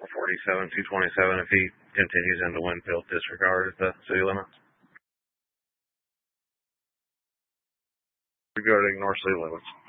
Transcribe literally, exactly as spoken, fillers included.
forty-seven, two twenty-seven if he continues into Winfield, disregard the city limits. Regarding north city limits.